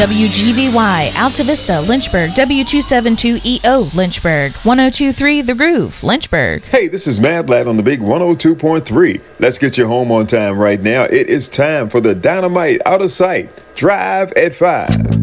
WGVY, Alta Vista, Lynchburg, W272EO, Lynchburg, 1023 The Groove, Lynchburg. Hey, this is Mad Lad on the big 102.3. Let's get you home on time right now. It is time for the Dynamite Out of Sight Drive at 5.